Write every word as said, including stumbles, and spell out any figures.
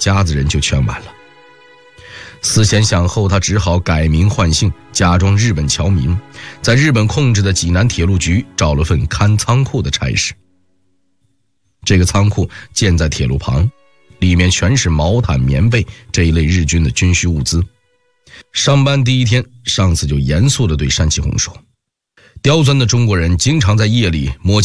家子人就全完了。思前想后，他只好改名换姓，假装日本侨民，在日本控制的济南铁路局找了份看仓库的差事。这个仓库建在铁路旁，里面全是毛毯、棉被这一类日军的军需物资。上班第一天，上司就严肃地对山崎弘说：刁钻的中国人经常在夜里摸进